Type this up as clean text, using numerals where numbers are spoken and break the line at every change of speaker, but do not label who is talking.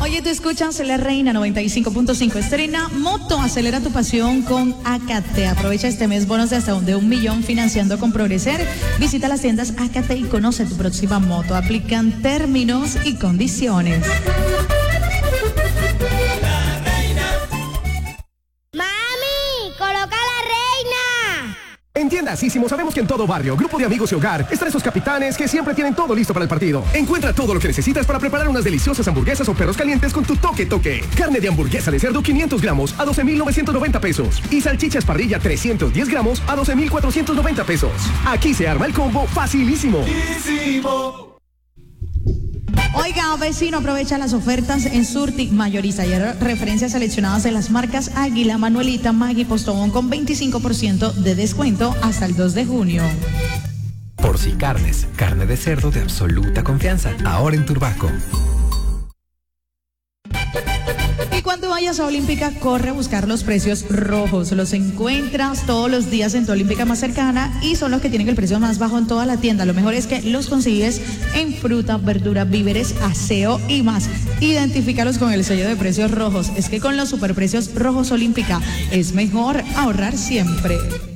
Oye, tú escuchas La Reina 95.5. Estrena Moto. Acelera tu pasión con Acate. Aprovecha este mes bonos de hasta de 1 millón financiando con Progreser. Visita las tiendas Acate y conoce tu próxima moto. Aplican términos y condiciones.
En Tienda Sísimo sabemos que en todo barrio, grupo de amigos y hogar, están esos capitanes que siempre tienen todo listo para el partido. Encuentra todo lo que necesitas para preparar unas deliciosas hamburguesas o perros calientes con tu toque. Carne de hamburguesa de cerdo 500 gramos a 12,990 pesos. Y salchichas parrilla 310 gramos a 12,490 pesos. Aquí se arma el combo facilísimo.
Oiga, vecino, aprovecha las ofertas en Surtic Mayorista. Y referencias seleccionadas de las marcas Águila, Manuelita, Maggi, Postobón con 25% de descuento hasta el 2 de junio.
Porci Carnes, carne de cerdo de absoluta confianza. Ahora en Turbaco.
Y cuando vayas a Olímpica, corre a buscar los precios rojos. Los encuentras todos los días en tu Olímpica más cercana y son los que tienen el precio más bajo en toda la tienda. Lo mejor es que los consigues en fruta, verdura, víveres, aseo y más. Identifícalos con el sello de precios rojos. Es que con los superprecios rojos Olímpica es mejor ahorrar siempre.